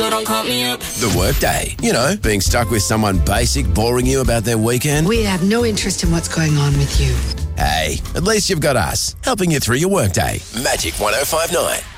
so don't call me up. The Workday. You know, being stuck with someone basic boring you about their weekend. We have no interest in what's going on with you. Hey, at least you've got us, helping you through your workday. Magic 105.9.